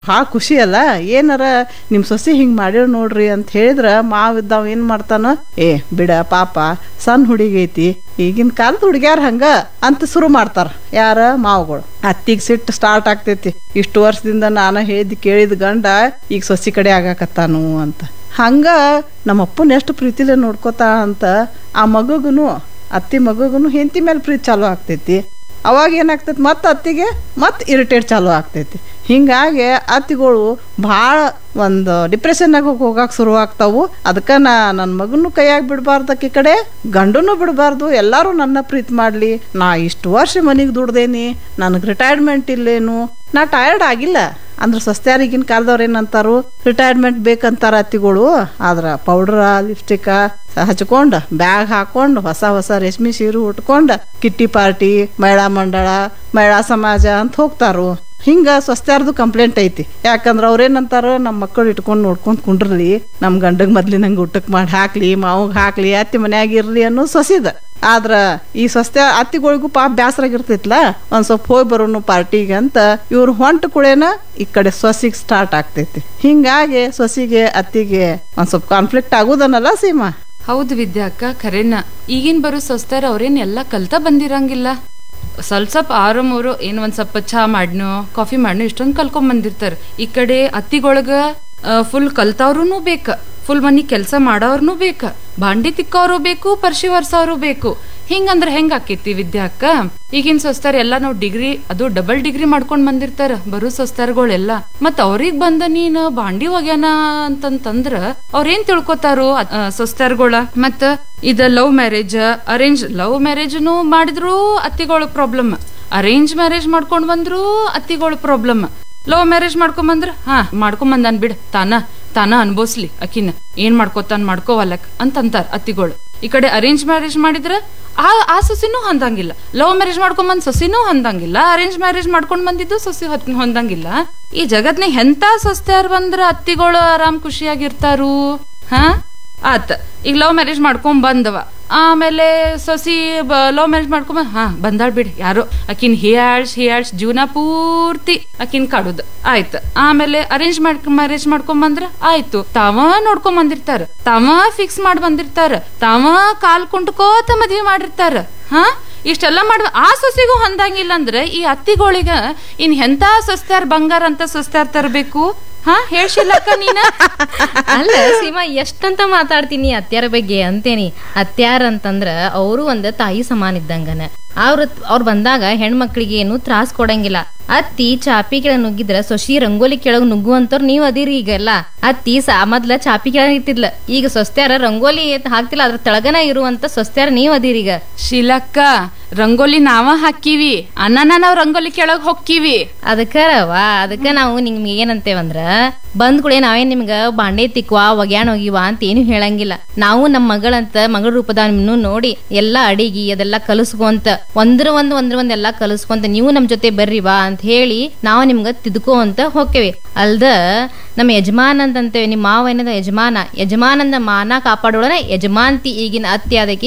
ಭಾಳ ಖುಷಿ ಅಲ್ಲ. ಏನಾರ ನಿಮ್ಮ ಸೊಸಿ ಹಿಂಗೆ ಮಾಡ್ಯಾಳ ನೋಡ್ರಿ ಅಂತ ಹೇಳಿದ್ರೆ ಮಾವಿದ್ದಾವ ಏನು ಮಾಡ್ತಾನ, ಏ ಬಿಡ ಪಾಪ ಸಣ್ಣ ಹುಡುಗಿ ಐತಿ, ಈಗಿನ ಕಾಲದ ಹುಡುಗ್ಯಾರ ಹಂಗ ಅಂತ ಶುರು ಮಾಡ್ತಾರ ಯಾರ ಮಾವುಗಳು. ಅತ್ತಿಗೆ ಸಿಟ್ಟು ಸ್ಟಾರ್ಟ್ ಆಗ್ತೈತಿ, ಇಷ್ಟು ವರ್ಷದಿಂದ ನಾನು ಹೇಳಿದ್ ಕೇಳಿದ ಗಂಡ ಈಗ ಸೊಸಿ ಕಡೆ ಆಗಾಕತ್ತಾನು ಅಂತ. ಹಂಗ ನಮ್ಮಪ್ಪನ ಎಷ್ಟು ಪ್ರೀತಿಲೇ ನೋಡ್ಕೋತಾ ಅಂತ ಆ ಮಗುಗುನು ಅತ್ತಿ ಮಗುಗುನು ಹೆಂಡತಿ ಮೇಲೆ ಪ್ರೀತಿ ಚಾಲು ಆಗ್ತೈತಿ. ಅವಾಗ ಏನಾಗ್ತೈತಿ, ಮತ್ತೆ ಅತ್ತಿಗೆ ಮತ್ತೆ ಇರಿಟೇಟ್ ಚಾಲು ಆಗ್ತೈತಿ. ಹಿಂಗಾಗಿ ಅತ್ತಿಗಳು ಭಾಳ ಒಂದು ಡಿಪ್ರೆಷನ್ನಾಗ ಹೋಗಕ್ಕೆ ಶುರು ಆಗ್ತಾವು. ಅದಕ್ಕೆ ನನ್ನ ಮಗನೂ ಕೈಯಾಗಿ ಬಿಡಬಾರ್ದು, ಆಕಿ ಕಡೆ ಗಂಡನೂ ಬಿಡಬಾರ್ದು, ಎಲ್ಲರೂ ನನ್ನ ಪ್ರೀತಿ ಮಾಡಲಿ. ನಾ ಇಷ್ಟು ವರ್ಷ ಮನೆಗೆ ದುಡ್ದೇನಿ, ನನಗೆ ರಿಟೈರ್ಮೆಂಟ್ ಇಲ್ಲೇನು, ನಾ ಟಯರ್ಡ್ ಆಗಿಲ್ಲ ಅಂದ್ರೆ ಸಸ್ತ್ಯಾರಿಗಿನ ಕಾಲದವ್ರು ಏನಂತಾರು ರಿಟೈರ್ಮೆಂಟ್ ಬೇಕಂತಾರ ಅತ್ತಿಗಳು. ಆದ್ರೆ ಪೌಡ್ರ ಲಿಪ್ಸ್ಟಿಕ್ಕ ಹಚ್ಕೊಂಡು ಬ್ಯಾಗ್ ಹಾಕೊಂಡು ಹೊಸ ಹೊಸ ರೇಷ್ಮೆ ಸೀರೆ ಉಟ್ಕೊಂಡು ಕಿಟ್ಟಿ ಪಾರ್ಟಿ, ಮಹಿಳಾ ಮಂಡಳ, ಮಹಿಳಾ ಸಮಾಜ ಅಂತ ಹೋಗ್ತಾರು. ಹಿಂಗ ಸ್ವಸ್ತ್ಯಾರ್ದು ಕಂಪ್ಲೇಂಟ್ ಐತಿ. ಯಾಕಂದ್ರೆ ಅವ್ರೇನಂತಾರ, ನಮ್ಮ ಮಕ್ಕಳು ಇಟ್ಕೊಂಡು ನೋಡ್ಕೊಂಡು ಕುಂಡ್ರಲಿ, ನಮ್ಮ ಗಂಡಗ್ ಮೊದ್ಲಿನಂಗೆ ಊಟಕ್ಕೆ ಮಾಡಿ ಹಾಕ್ಲಿ, ಮಾವಿಗೆ ಹಾಕ್ಲಿ, ಅತ್ತಿ ಮನ್ಯಾಗ ಇರ್ಲಿ ಅನ್ನೋ ಸೊಸಿದ. ಆದ್ರ ಈ ಸ್ವಸ್ತ್ಯ ಅತ್ತಿಗಳಿಗೂ ಪಾಪ ಬ್ಯಾಸರಾಗಿರ್ತೈತ್ಲ, ಒಂದ್ ಸ್ವಲ್ಪ ಹೋಗಿ ಬರೋನು ಪಾರ್ಟಿಗೆ ಅಂತ ಇವ್ರು ಹೊಂಟ ಕುಳೇನ ಈ ಕಡೆ ಸೊಸಿಗೆ ಸ್ಟಾರ್ಟ್ ಆಗ್ತೈತಿ. ಹಿಂಗಾಗಿ ಸೊಸಿಗೆ ಅತ್ತಿಗೆ ಒಂದ್ ಸ್ವಲ್ಪ ಕಾನ್ಫ್ಲಿಕ್ಟ್ ಆಗುದನ್ನಲ್ಲ ಸೀಮಾ? ಹೌದು ವಿದ್ಯಾ ಅಕ್ಕ, ಖರೇನ. ಈಗಿನ ಬರೋ ಸೊಸ್ತಾರ ಅವ್ರೇನ್ ಎಲ್ಲಾ ಕಲ್ತಾ ಬಂದಿರಂಗಿಲ್ಲ. ಸ್ವಲ್ಪ ಆರಮೂರು ಏನ್ ಒಂದ್ ಸ್ವಲ್ಪ ಚಹಾ ಮಾಡ್ನೋ ಕಾಫಿ ಮಾಡ್ನೋ ಇಷ್ಟೊಂದು ಕಲ್ಕೊಂಡ್ ಬಂದಿರ್ತಾರ. ಈ ಕಡೆ ಅತ್ತಿಗೊಳಗ ಫುಲ್ ಕಲ್ತವ್ರೂ ಬೇಕ, ಫುಲ್ ಮನಿ ಕೆಲ್ಸ ಮಾಡೋರ್ನು ಬೇಕ, ಭಾಂಡಿ ತಿಕ್ಕೋರು ಬೇಕು, ಪರ್ಶಿ ವರ್ಸೋರು ಬೇಕು. ಹಿಂಗಂದ್ರ ಹೆಂಗ್ ಆಕೇತಿ ವಿದ್ಯಾ ಅಕ್ಕ? ಈಗಿನ ಸೊಸ್ತಾರ ಎಲ್ಲಾ ನಾವ್ ಡಿಗ್ರಿ, ಅದು ಡಬಲ್ ಡಿಗ್ರಿ ಮಾಡ್ಕೊಂಡ್ ಬಂದಿರ್ತಾರ ಬರೋ ಸೊಸ್ತಾರಗಳೆಲ್ಲ. ಮತ್ ಅವ್ರಿಗ್ ಬಂದ ನೀನ್ ಬಾಂಡಿ ಒಗ್ಯಾನ ಅಂತಂದ್ರ ಅವ್ರೇನ್ ತಿಳ್ಕೊತಾರು ಸೊಸ್ತಾರಗಳ? ಮತ್ ಇದ ಲವ್ ಮ್ಯಾರೇಜ್, ಅರೇಂಜ್ ಲವ್ ಮ್ಯಾರೇಜ್ನು ಮಾಡಿದ್ರು ಅತ್ತಿಗಳ ಪ್ರಾಬ್ಲಮ್, ಅರೇಂಜ್ ಮ್ಯಾರೇಜ್ ಮಾಡ್ಕೊಂಡ್ ಬಂದ್ರು ಅತ್ತಿಗಳ ಪ್ರಾಬ್ಲಮ್. ಲವ್ ಮ್ಯಾರೇಜ್ ಮಾಡ್ಕೊಂಡ್ ಬಂದ್ರ ಮಾಡ್ಕೊಂಡ್ ಬಿಡ್, ತಾನ ಅನ್ಬೋಸ್ಲಿ, ಅಕಿನ ಏನ್ ಮಾಡ್ಕೋತಾನ ಮಾಡ್ಕೋವಲ್ಲಕ್ ಅಂತಂತಾರ ಅತ್ತಿಗಳು. ಈ ಕಡೆ ಅರೇಂಜ್ ಮ್ಯಾರೇಜ್ ಮಾಡಿದ್ರ ಆ ಸೊಸಿನೂ ಹೊಂದಂಗಿಲ್ಲ, ಲವ್ ಮ್ಯಾರೇಜ್ ಮಾಡ್ಕೊಂಡ್ ಬಂದ್ ಸೊಸಿನೂ ಹೊಂದಂಗಿಲ್ಲ, ಅರೇಂಜ್ ಮ್ಯಾರೇಜ್ ಮಾಡ್ಕೊಂಡ್ ಬಂದಿದ್ದು ಸೊಸಿ ಹೊಂದಂಗಿಲ್ಲ. ಈ ಜಗತ್ನಾಗ ಎಂತ ಸೊಸ್ತ್ಯಾರ್ ಬಂದ್ರ ಅತ್ತಿಗಳು ಆರಾಮ್ ಖುಷಿಯಾಗಿರ್ತಾರು? ಆತ ಈಗ ಲವ್ ಮ್ಯಾರೇಜ್ ಮಾಡ್ಕೊಂಡ್ ಬಂದವ, ಆಮೇಲೆ ಸೊಸಿ ಲವ್ ಮ್ಯಾರೇಜ್ ಮಾಡ್ಕೊಂಬ ಬಂದಾಳ್ ಬಿಡ್, ಯಾರೋ ಅಕಿನ್ ಹಿಯಾಳ್ಸ್ ಜೀವನ ಪೂರ್ತಿ ಅಕಿನ್ ಕಾಡುದು ಆಯ್ತು. ಆಮೇಲೆ ಅರೇಂಜ್ ಮ್ಯಾರೇಜ್ ಮಾಡ್ಕೊಂಡ್ ಬಂದ್ರ ಆಯ್ತು, ತಾವ ನೋಡ್ಕೊಂಡ್ ಬಂದಿರ್ತಾರ, ತಾವ ಫಿಕ್ಸ್ ಮಾಡಿ ಬಂದಿರ್ತಾರ, ತಾವ ಕಾಲ್ ಕೊಂಡ್ಕೋತ ಮದ್ವಿ ಮಾಡಿರ್ತಾರ. ಇಷ್ಟೆಲ್ಲ ಮಾಡುವ ಆ ಸೊಸಿಗೂ ಹೊಂದಂಗಿಲ್ಲ ಅಂದ್ರೆ ಈ ಅತ್ತಿಗಳಿಗ ಇನ್ ಎಂತ ಸೊಸ್ತ್ಯಾರ್ ಬಂಗಾರ ಅಂತ ಸೊಸ್ತ್ಯಾರ್ ತರಬೇಕು? ಹೇಳ್ಸಿಲ್ಲಕ್ಕ ನೀನ? ಅಲ್ಲ ಸೀಮಾ, ಎಷ್ಟಂತ ಮಾತಾಡ್ತೀನಿ ಅತ್ಯಾರ ಬಗ್ಗೆ ಅಂತೇನಿ. ಅತ್ಯಾರ ಅಂತಂದ್ರ ಅವರು ಒಂದ್ ತಾಯಿ ಸಮಾನ ಇದ್ದಂಗನ. ಅವ್ರು ಬಂದಾಗ ಹೆಣ್ಮಕ್ಳಿಗೆ ಏನು ತ್ರಾಸ್ ಕೊಡಂಗಿಲ್ಲ. ಅತ್ತಿ ಚಾಪಿ ಕೆಳಗ್ ನುಗ್ಗಿದ್ರ ಸೊಸಿ ರಂಗೋಲಿ ಕೆಳಗ್ ನುಗ್ಗುವಂತವ್ರು ನೀವ್ ಅದಿರಿ. ಈಗೆಲ್ಲ ಅತ್ತಿ ಮೊದ್ಲ ಚಾಪಿ ಕೆಳಗ್ ಇತ್ತಿದ್ಲ, ಈಗ ಸೊಸ್ತ್ಯಾರ ರಂಗೋಲಿ ಹಾಕ್ತಿಲ್ಲ, ಅದ್ರ ತೆಳಗನ ಇರುವಂತ ಸೊಸ್ತ್ಯಾರ ನೀವ್ ಅದಿರಿ. ಈಗ ಶೀಲಕ್ಕ, ರಂಗೋಲಿ ನಾವ ಹಾಕಿವಿ, ಅನ್ನನ ನಾವ್ ರಂಗೋಲಿ ಕೆಳಗ್ ಹೊಕ್ಕಿವಿ. ಅದಕ್ಕ ನಾವು ನಿಮ್ಗೆ ಏನಂತೇವಂದ್ರ, ಬಂದ್ ಕೂಡ ನಾವೇನ್ ನಿಮ್ಗ ಬಾಂಡೆ ತಿಕ್ವಾ ಒಗ್ಯಾಣ ಹೋಗಿವಾ ಅಂತ ಏನು ಹೇಳಂಗಿಲ್ಲ. ನಾವು ನಮ್ ಮಗಳ ರೂಪದ ನೋಡಿ ಎಲ್ಲಾ ಅಡಿಗೆ ಅದೆಲ್ಲಾ ಕಲಸ್ಕೊಂತ ಒಂದ್ರ ಒಂದ್ ಎಲ್ಲಾ ಕಲಸ್ಕೊಂತ ನೀವು ನಮ್ ಜೊತೆ ಬರ್ರಿವಾ ಅಂತ ಹೇಳಿ ನಾವು ನಿಮ್ಗ ತಿದ್ಕೋ ಅಂತ ಹೋಗ್ತೇವೆ. ಅಲ್ದ ನಮ್ಮ ಯಜಮಾನ್ ಅಂತಂತೇವೆ, ನಿಮ್ಮ ಮಾವ ಏನದ ಯಜಮಾನಂದ ಮಾನ ಕಾಪಾಡೋಣ ಯಜಮಾಂತಿ. ಈಗಿನ ಅತ್ತಿ ಅದಕ್ಕೆ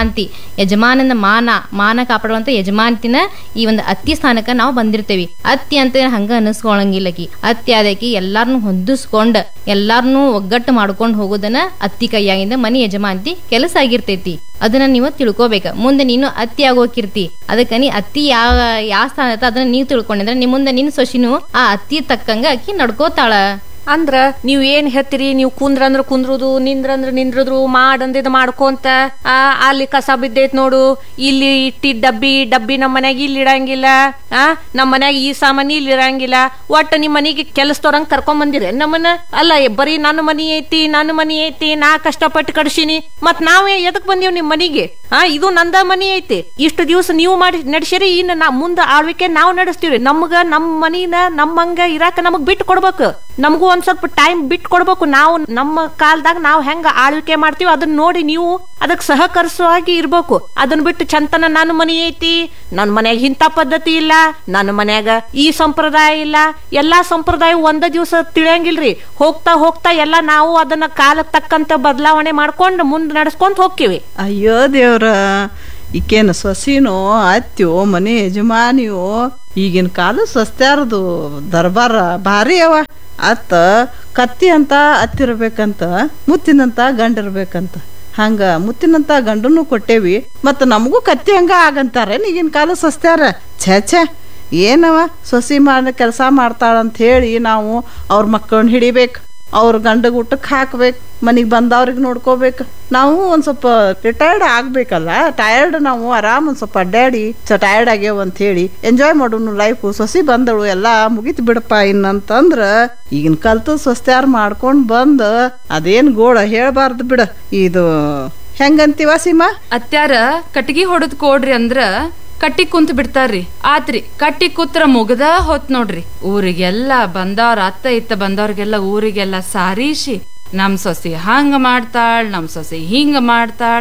ಯಜಮಾನಂದ ಮಾನ ಕಾಪಾಡುವಂತ ಯಜಮಾಂತಿನ ಈ ಒಂದು ಅತ್ತಿ ಸ್ಥಾನಕ್ಕ ನಾವು ಬಂದಿರ್ತೇವಿ. ಅತ್ತಿ ಅಂತ ಹಂಗ ಅನಿಸ್ಕೊಳಂಗಿಲ್ಲಕಿ. ಅತ್ತಿ ಅದಕ್ಕೆ ಎಲ್ಲಾರನು ಹೊಂದಿಸ್ಕೊಂಡ್ ಎಲ್ಲಾರನು ಒಗ್ಗಟ್ಟು ಮಾಡ್ಕೊಂಡ್ ಹೋಗೋದನ್ನ ಅತ್ತಿ ಕೈಯಾಗಿಂದ ಮನಿ ಯಜಮಾಂತಿ ಕೆಲಸ ಆಗಿರ್ತೈತಿ. ಅದನ್ನ ನೀವು ತಿಳ್ಕೊಬೇಕ. ಮುಂದೆ ನೀನು ಅತ್ತಿ ಆಗೋಕಿರ್ತಿ, ಅದಕ್ಕ ನೀ ಅತ್ತಿ ಯಾವ ಸ್ಥಾನ ಅದನ್ನ ನೀವ್ ತಿಳ್ಕೊಂಡಿದ್ರ ನಿಮ್ ಮುಂದೆ ನಿನ್ ಸೊಸಿನು ಆ ಅತ್ತಿ ತಕ್ಕಂಗ ಅಕ್ಕಿ ನಡ್ಕೋತಾಳ. ಅಂದ್ರ ನೀವ್ ಏನ್ ಹೇಳ್ತೀರಿ, ನೀವು ಕುಂದ್ರಂದ್ರ ಕುಂದ್ರುದು, ನಿಂದ್ರಂದ್ರ ನಿಂದ್ರದ್ರು, ಮಾಡಂದಿದ್ ಮಾಡ್ಕೊಂತ ಅಲ್ಲಿ ಕಸ ಬಿದ್ದೈತ್ ನೋಡು, ಇಲ್ಲಿ ಇಟ್ಟಿದ್ ಡಬ್ಬಿ ನಮ್ ಮನ್ಯಾಗ ಇಲ್ಲಿ ಇಡಂಗಿಲ್ಲ, ನಮ್ ಮನ್ಯಾಗ ಈ ಸಾಮಾನಿ ಇಲ್ಲಿ ಇರಂಗಿಲ್ಲ, ಒಟ್ಟ ನಿಮ್ ಮನಿಗೆ ಕೆಲಸದವ್ರಂಗ್ ಕರ್ಕೊಂಡ್ ಬಂದಿರ ನಮ್ಮನ್ನ? ಅಲ್ಲ, ಬರೀ ನನ್ನ ಮನಿ ಐತಿ, ನಾ ಕಷ್ಟಪಟ್ಟು ಕಡ್ಸಿನಿ, ಮತ್ ನಾವೇ ಎದಕ್ ಬಂದೀವ್ ನಿಮ್ ಮನಿಗೆ? ಇದು ನಂದ ಮನಿ ಐತಿ, ಇಷ್ಟು ದಿವ್ಸ ನೀವು ಮಾಡಿ ನಡ್ಸಿರಿ, ಇನ್ನು ಮುಂದ ಆಳ್ವಿಕೆ ನಾವ್ ನಡೆಸ್ತೀವ್ರಿ. ನಮ್ಗ ನಮ್ ಮನಿನ ನಮ್ಮಂಗ ಇರಾಕ ನಮಗ್ ಬಿಟ್ಟು ಕೊಡ್ಬೇಕು, ನಮಗೂ ಒಂದ್ ಸ್ವಲ್ಪ ಟೈಮ್ ಬಿಟ್ಟು ಕೊಡ್ಬೇಕು. ನಾವು ನಮ್ಮ ಕಾಲದಾಗ ನಾವ್ ಹೆಂಗ ಆಳ್ವಿಕೆ ಮಾಡ್ತೀವಿ ಅದನ್ನ ನೋಡಿ ನೀವು ಅದಕ್ ಸಹಕರಿಸುವಾಗಿ ಇರ್ಬೇಕು. ಅದನ್ನ ಬಿಟ್ಟು ಚಂತನ ನನ್ನ ಮನಿ ಐತಿ, ನನ್ ಮನ್ಯಾಗ ಇಂಥ ಪದ್ಧತಿ ಇಲ್ಲ, ನನ್ನ ಮನ್ಯಾಗ ಈ ಸಂಪ್ರದಾಯ ಇಲ್ಲ, ಎಲ್ಲಾ ಸಂಪ್ರದಾಯ ಒಂದ ದಿವ್ಸ ತಿಳಿಯಂಗಿಲ್ರಿ. ಹೋಗ್ತಾ ಎಲ್ಲಾ ನಾವು ಅದನ್ನ ಕಾಲಕ್ಕೆ ತಕ್ಕಂತ ಬದಲಾವಣೆ ಮಾಡ್ಕೊಂಡು ಮುಂದ್ ನಡ್ಸ್ಕೊಂತ ಹೋಗ್ತೀವಿ. ಅಯ್ಯೋ ದೇವ್ರ, ಈಕೇನು ಸೊಸಿನೋ ಅತ್ಯೋ ಮನೆ ಯಜಮಾನಿಯೋ ಈಗಿನ ಕಾಲ ಸಸ್ತ್ಯಾರದು ದರ್ಬಾರ ಭಾರಿ ಅವ. ಅತ್ತ ಕತ್ತಿ ಅಂತ ಅತ್ತಿರ್ಬೇಕಂತ, ಮುತ್ತಿನಂತ ಗಂಡಿರ್ಬೇಕಂತ. ಹಂಗ ಮುತ್ತಿನಂತ ಗಂಡನ್ನು ಕೊಟ್ಟೇವಿ, ಮತ್ತು ನಮಗೂ ಕತ್ತಿ ಹಂಗ ಆಗಂತಾರೆ ಈಗಿನ ಕಾಲ ಸಸ್ತ್ಯಾರ. ಛೇ ಏನವ ಸೊಸಿ ಮಾಡಿ ಕೆಲಸ ಮಾಡ್ತಾಳಂತ ಹೇಳಿ ನಾವು ಅವ್ರ ಮಕ್ಕಳನ್ನ ಹಿಡಿಬೇಕು, ಅವ್ರ ಗಂಡಗೆ ಊಟಕ್ಕೆ ಹಾಕ್ಬೇಕು, ಮನೆಗೆ ಬಂದವ್ರಿಗೆ ನೋಡ್ಕೋಬೇಕು. ನಾವು ಒಂದು ಸ್ವಲ್ಪ ರಿಟೈರ್ಡ್ ಆಗಬೇಕಲ್ಲ, ಟಯರ್ಡ್ ನಾವು ಆರಾಮ್ ಒಂದು ಸ್ವಲ್ಪ ಅಡ್ಡಾಡಿ ಟಯರ್ಡ್ ಆಗ್ಯಾವ ಅಂತ ಹೇಳಿ ಎಂಜಾಯ್ ಮಾಡೋನು ಲೈಫು. ಸೊಸಿ ಬಂದಳು ಎಲ್ಲ ಮುಗಿತು ಬಿಡಪ್ಪ ಇನ್ನಂತಂದ್ರೆ ಈಗಿನ ಕಲ್ತು ಸೊಸ್ತ್ಯಾರು ಮಾಡ್ಕೊಂಡು ಬಂದು ಅದೇನು ಗೋಳ ಹೇಳ್ಬಾರ್ದು ಬಿಡ. ಇದು ಹೆಂಗಂತೀವ ಸೀಮಾ? ಅತ್ಯಾರ ಕಟ್ಗಿ ಹೊಡೆದ್ ಕೊಡ್ರಿ ಅಂದ್ರ ಕಟ್ಟಿ ಕುಂತ್ ಬಿಡ್ತಾರ್ರಿ. ಆತ್ರಿ ಕಟ್ಟಿ ಕೂತ್ರ ಮುಗ್ದ ಹೊತ್ ನೋಡ್ರಿ, ಊರಿಗೆಲ್ಲ ಬಂದವ್ರ ಅತ್ತ ಇತ್ತ ಬಂದವ್ರಿಗೆಲ್ಲ ಊರಿಗೆಲ್ಲ ಸಾರೀಶಿ ನಮ್ ಸೊಸಿ ಹಂಗ ಮಾಡ್ತಾಳ್, ನಮ್ ಸೊಸಿ ಹಿಂಗ ಮಾಡ್ತಾಳ್,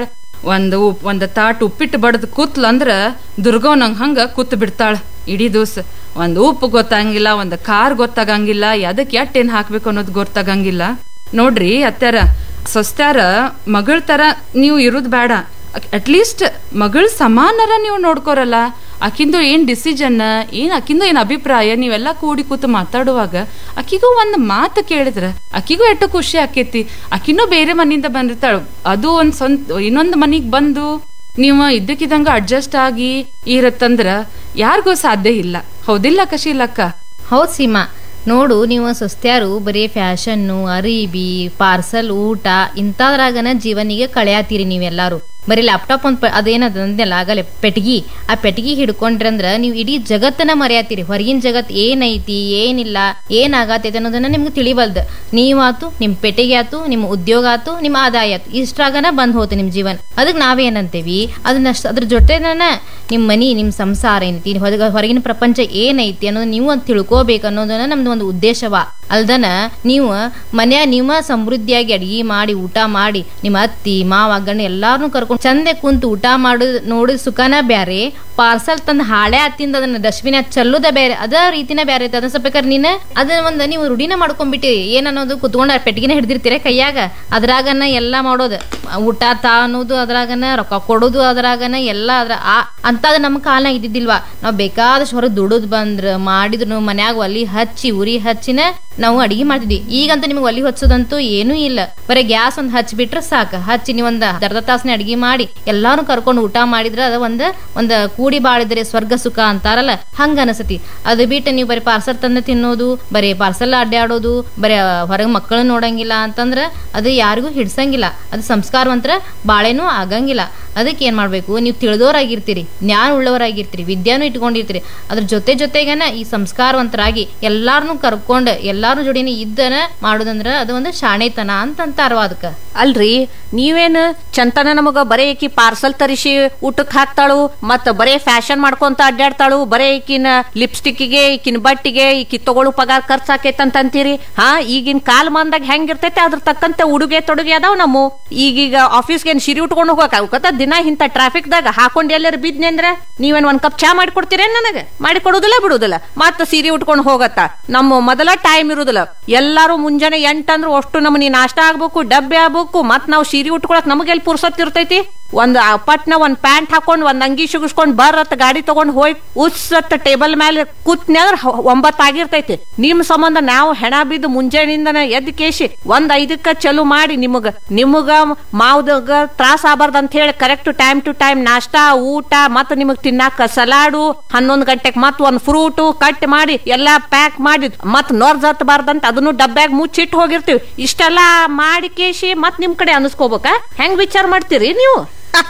ಒಂದ್ ತಾಟ್ ಉಪ್ಪಿಟ್ಟು ಬಡ್ದ್ ಕೂತ್ಲಂದ್ರ ದುರ್ಗವ್ನಂಗ್ ಹಂಗ ಕೂತ್ ಬಿಡ್ತಾಳ ಇಡೀ ದಿವ್ಸ. ಒಂದ್ ಉಪ್ಪು ಗೊತ್ತಾಗಂಗಿಲ್ಲ, ಒಂದ್ ಖಾರ್ ಗೊತ್ತಾಗಂಗಿಲ್ಲ, ಎದಕ್ ಎಟ್ಟೇನ್ ಹಾಕ್ಬೇಕು ಅನ್ನೋದು ಗೊತ್ತಾಗಂಗಿಲ್ಲ. ನೋಡ್ರಿ ಅತ್ಯಾರ, ಸೊಸ್ತ್ಯಾರ ಮಗಳ್ ತರ ನೀವು ಇರುದ್ ಬೇಡ, ಅಟ್ಲೀಸ್ಟ್ ಮಗಳ ಸಮಾನರ ನೀವು ನೋಡ್ಕೋರಲ್ಲ. ಆಕಿಂದು ಏನ್ ಡಿಸಿಷನ್ ಆಕಿಂದು ಏನ್ ಅಭಿಪ್ರಾಯ ನೀವೆಲ್ಲ ಕೂಡಿ ಕೂತು ಮಾತಾಡುವಾಗ ಆಕಿಗೂ ಒಂದ್ ಮಾತು ಕೇಳಿದ್ರ ಆಕಿಗೂ ಎಷ್ಟು ಖುಷಿ ಆಕೇತಿ. ಆಕಿನೂ ಬೇರೆ ಮನೆಯಿಂದ ಬಂದಿರ್ತಾಳ, ಅದು ಒಂದ್ ಸ್ವಂತ ಇನ್ನೊಂದ್ ಮನಿಗ್ ಬಂದು ನೀವು ಇದ್ದಕ್ಕಿದಂಗ ಅಡ್ಜಸ್ಟ್ ಆಗಿ ಇರತ್ತಂದ್ರ ಯಾರಿಗೂ ಸಾಧ್ಯ ಇಲ್ಲ. ಹೌದಿಲ್ಲ ಕಶೀಲಕ್ಕ? ಹೌದ್ ಸೀಮಾ. ನೋಡು, ನೀವು ಸೊಸ್ತ್ಯಾರು ಬರೀ ಫ್ಯಾಷನ್ನು, ಅರಿಬಿ, ಪಾರ್ಸಲ್, ಊಟ ಇಂಥದ್ರಾಗನ ಜೀವನಿಗೆ ಕಳೆಯಾತೀರಿ ನೀವೆಲ್ಲಾರು. ಬರೀ ಲ್ಯಾಪ್ಟಾಪ್ ಅದೇನದಂದೆಲ್ಲ ಆಗಲ್ಲ ಪೆಟ್ಗಿ, ಆ ಪೆಟ್ಗಿ ಹಿಡ್ಕೊಂಡ್ರಂದ್ರ ನೀವು ಇಡೀ ಜಗತ್ತನ್ನ ಮರೆಯಾತೀರಿ. ಹೊರಗಿನ ಜಗತ್ ಏನೈತಿ ಏನಿಲ್ಲ ಏನಾಗತೈತಿ ಅನ್ನೋದನ್ನ ನಿಮ್ಗೆ ತಿಳಿಬಲ್ದು. ನೀವಾತು, ನಿಮ್ ಪೆಟ್ಟಿಗೆ ಆತು, ನಿಮ್ಮ ಉದ್ಯೋಗ ಆತು, ನಿಮ್ಮ ಆದಾಯ ಆತು, ಇಷ್ಟ್ರಾಗನ ಬಂದ್ ಹೋತು ನಿಮ್ ಜೀವನ. ಅದಕ್ಕೆ ನಾವೇನಂತೇವಿ, ಅದ್ರ ಜೊತೆನ ನಿಮ್ ಮನಿ, ನಿಮ್ ಸಂಸಾರ ಏನೈತಿ, ಹೊರಗಿನ ಪ್ರಪಂಚ ಏನೈತಿ ಅನ್ನೋದು ನೀವು ಅಂತ ತಿಳ್ಕೋಬೇಕು ಅನ್ನೋದನ್ನ ನಮ್ದು ಒಂದು ಉದ್ದೇಶವ. ಅಲ್ದನ ನೀವು ಮನ್ಯಾಗ ನಿಮ್ಮ ಸಮೃದ್ಧಿಯಾಗಿ ಅಡಿಗೆ ಮಾಡಿ ಊಟ ಮಾಡಿ ನಿಮ್ಮ ಅತ್ತಿ ಮಾವ ಗಣ್ಣ ಎಲ್ಲಾರನು ಕರ್ಕೊಂಡು ಚಂದೆ ಕುಂತು ಊಟ ಮಾಡೋದು ನೋಡಿ ಸುಖನ ಬ್ಯಾರೆ, ಪಾರ್ಸಲ್ ತಂದು ಹಾಳೆ ಹತ್ತಿಂದ ಅದನ್ನ ಡಸ್ಟ್ಬಿನ್ ಚಲ್ಲೋದ ಬೇರೆ, ಅದ ರೀತಿನ ಬೇರೆ ಐತೆ. ಅದನ್ನ ಸ್ವಲ್ಪ ನೀನ್ ಅದನ್ನ ನೀವು ರೂಢಿನ ಮಾಡ್ಕೊಂಡ್ಬಿಟ್ಟಿರಿ. ಏನನ್ನೋದು ಕುತ್ಕೊಂಡ ಪೆಟ್ಟಿಗೆನ ಹಿಡ್ದಿರ್ತೀರ ಕೈಯಾಗ, ಅದ್ರಾಗನ ಎಲ್ಲಾ ಮಾಡೋದು, ಊಟ ತಾ ಅನ್ನೋದು ಅದ್ರಾಗನ, ರೊಕ್ಕ ಕೊಡೋದು ಅದ್ರಾಗನ, ಎಲ್ಲ ಅಂತದ ನಮ್ಮ ಕಾಲನಾಗ ಇದ್ದಿದ್ದಿಲ್ವಾ. ನಾವ್ ಬೇಕಾದಷ್ಟು ಹೊರಗೆ ದುಡುದ್ ಬಂದ್ರ ಮಾಡಿದ್ರು ಮನ್ಯಾಗ ಒಲಿ ಹಚ್ಚಿ ಉರಿ ಹಚ್ಚಿನ ನಾವು ಅಡಿಗೆ ಮಾಡ್ತಿದ್ವಿ. ಈಗಂತೂ ನಿಮ್ಗೆ ಒಲಿ ಹಚ್ಚೋದಂತೂ ಏನೂ ಇಲ್ಲ, ಬರೀ ಗ್ಯಾಸ್ ಒಂದ್ ಹಚ್ಚಿಬಿಟ್ರೆ ಸಾಕು. ಹಚ್ಚಿ ನೀವೊಂದ್ ಅರ್ಧ ತಾಸನೆ ಅಡಿಗೆ ಮಾಡಿ ಎಲ್ಲಾರು ಕರ್ಕೊಂಡು ಊಟ ಮಾಡಿದ್ರ ಅದ ಒಂದ್ ಕೂಡಿ ಬಾಳಿದ್ರೆ ಸ್ವರ್ಗ ಸುಖ ಅಂತಾರಲ್ಲ, ಹಂಗ ಅನಸತಿ. ಅದು ಬಿಟ್ಟು ನೀವು ಬರೀ ಪಾರ್ಸಲ್ ತಂದು ತಿನ್ನೋದು, ಬರೀ ಪಾರ್ಸಲ್ ಅಡ್ಡಾಡೋದು, ಬರೀ ಹೊರಗೆ ಮಕ್ಕಳನ್ನ ನೋಡಂಗಿಲ್ಲ ಅಂತಂದ್ರ ಅದು ಯಾರಿಗೂ ಹಿಡ್ಸಂಗಿಲ್ಲ, ಅದು ಸಂಸ್ಕಾರವಂತರ ಬಾಳೆನೂ ಆಗಂಗಿಲ್ಲ. ಅದಕ್ಕೆ ಏನ್ ಮಾಡ್ಬೇಕು, ನೀವು ತಿಳಿದವರಾಗಿರ್ತೀರಿ, ಜ್ಞಾನ ಉಳ್ಳವರಾಗಿರ್ತೀರಿ, ವಿದ್ಯಾನು ಇಟ್ಕೊಂಡಿರ್ತೀರಿ, ಅದ್ರ ಜೊತೆಗನ ಈ ಸಂಸ್ಕಾರವಂತರಾಗಿ ಎಲ್ಲಾರನು ಕರ್ಕೊಂಡ್ ಎಲ್ಲಾರು ಜೋಡಿನ ಇದ್ದನ ಮಾಡೋದಂದ್ರ ಅದು ಒಂದು ಶಾಣೆತನ ಅಂತಾರವ. ಅದಕ್ಕ ಅಲ್ರಿ, ನೀವೇನು ಚಂತನ ನಮಗ ಬರೇ ಈಕಿ ಪಾರ್ಸಲ್ ತರಿಸಿ ಊಟಕ್ ಹಾಕ್ತಾಳು, ಮತ್ತ ಬರೇ ಫ್ಯಾಷನ್ ಮಾಡ್ಕೊಂತ ಅಡ್ಡಾಡ್ತಾಳು, ಬರೇ ಈಕಿನ ಲಿಪ್ಸ್ಟಿಕ್ಗೆ, ಈಕಿನ ಬಟ್ಟಿಗೆ, ಈಕಿ ತಗೊಳು ಪಗಾರ ಖರ್ಚಾಕೈತಂತ ಅಂತೀರಿ. ಈಗಿನ ಕಾಲಮಾನದಾಗ ಹೆಂಗಿರ್ತೈತೆ ಅದ್ರ ತಕ್ಕಂತೆ ಉಡುಗೆ ತೊಡುಗೆ ಅದಾವ. ನಮ್ಮ ಈಗೀಗ ಆಫೀಸ್ಗೆ ಏನ್ ಸಿರಿ ಉಟ್ಕೊಂಡು ಹೋಗಕ ದಿನ ಇಂತ ಟ್ರಾಫಿಕ್ ದಾಗ ಹಾಕೊಂಡ್ ಎಲ್ಲಾರು ಬಿದ್ನಿ ಅಂದ್ರ ನೀವೇನ್ ಒಂದ್ ಕಪ್ ಚಾ ಮಾಡಿ ಕೊಡ್ತೀರೇನ್? ನನಗ ಮಾಡಿ ಕೊಡುದಿಲ್ಲ ಬಿಡುದಿಲ್ಲ, ಮತ್ತ ಸೀರೆ ಉಟ್ಕೊಂಡು ಹೋಗತ್ತ. ನಮ್ಮ ಮೊದಲ ಟೈಮ್ ಇರುದಿಲ್ಲ, ಎಲ್ಲಾರು ಮುಂಜಾನೆ 8 ಅಂದ್ರೆ ಅಷ್ಟು ನಮ್ಮನಿ ನಾಷ್ಟ ಆಗ್ಬೇಕು, ಡಬ್ಬೆ ಆಗ್ಬೇಕು, ಮತ್ ನಾವು ಸೀರೆ ಉಟ್ಕೊಳಕ್ ನಮಗೆಲ್ಲಿ ಪುರ್ಸತ್ ಇರ್ತೈತಿ? ಒಂದ್ ಪಟ್ನ ಒಂದ್ ಪ್ಯಾಂಟ್ ಹಾಕೊಂಡ್ ಒಂದ್ ಅಂಗಿ ಸುಗಿಸ್ಕೊಂಡ್ ಬರತ್ ಗಾಡಿ ತಗೊಂಡ್ ಹೋಗಿ ಉತ್ಸತ್ ಟೇಬಲ್ ಮೇಲೆ ಕೂತ್ನ್ಯಾದ್ರ 9 ಆಗಿರ್ತೈತಿ. ನಿಮ್ ಸಂಬಂಧ ನಾವು ಹೆಣ ಬಿದ್ದು ಮುಂಜಾನಿಂದನ ಎದ್ ಕೇಸಿ 1:05 ಚಲು ಮಾಡಿ ನಿಮಗ ಮಾವ್ದಾಗ ತ್ರಾಸ ಆಗಬಾರ್ದು ಅಂತ ಹೇಳಿ ಕರೆಕ್ಟ್ ಟೈಮ್ ಟು ಟೈಮ್ ನಾಷ್ಟ ಊಟ, ಮತ್ ನಿಮಗ್ ತಿನ್ನಾಕ ಸಲಾಡು, 11 ಗಂಟೆಗೆ ಮತ್ ಒಂದ್ ಫ್ರೂಟ್ ಕಟ್ ಮಾಡಿ ಎಲ್ಲಾ ಪ್ಯಾಕ್ ಮಾಡಿ ಮತ್ ನೋರ್ಜ್ ಹತ್ತಬಾರ್ದಂತ ಅದನ್ನು ಡಬ್ಬ್ಯಾಗ ಮುಚ್ಚಿಟ್ಟು ಹೋಗಿರ್ತೀವಿ. ಇಷ್ಟೆಲ್ಲಾ ಮಾಡಿ ಕೇಸಿ ಮತ್ ನಿಮ್ ಕಡೆ ಅನ್ಸ್ಕೋಬೇಕ? ಹೆಂಗ್ ವಿಚಾರ ಮಾಡ್ತೀರಿ ನೀವು?